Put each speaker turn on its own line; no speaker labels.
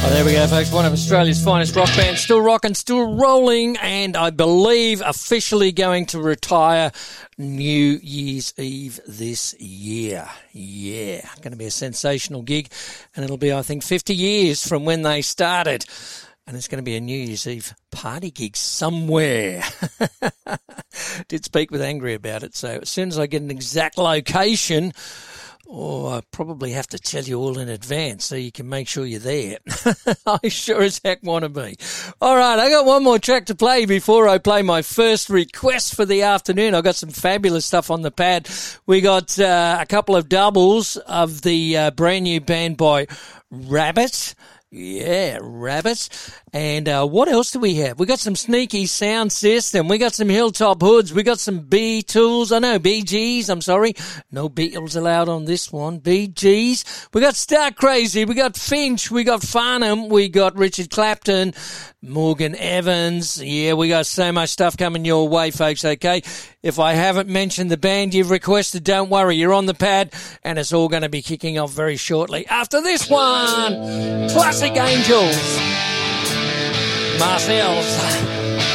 Oh, there we go, folks. One of Australia's finest rock bands, still rocking, still rolling, and I believe officially going to retire New Year's Eve this year. Yeah, going to be a sensational gig, and it'll be, I think, 50 years from when they started. And it's going to be a New Year's Eve party gig somewhere. Did speak with Angry about it, so as soon as I get an exact location, I probably have to tell you all in advance so you can make sure you're there. I sure as heck want to be. All right, I got one more track to play before I play my first request for the afternoon. I got some fabulous stuff on the pad. We got a couple of doubles of the brand new band by Rabbit. Yeah, Rabbit. And what else do we have? We got some Sneaky Sound System. We got some Hilltop Hoods. We got some B-Tools. BGs. I'm sorry. No Beatles allowed on this one. BGs. We got Stark Crazy. We got Finch. We got Farnham. We got Richard Clapton. Morgan Evans. Yeah, we got so much stuff coming your way, folks, okay? If I haven't mentioned the band you've requested, don't worry. You're on the pad, and it's all going to be kicking off very shortly. After this one, Classic Angels. Marcel's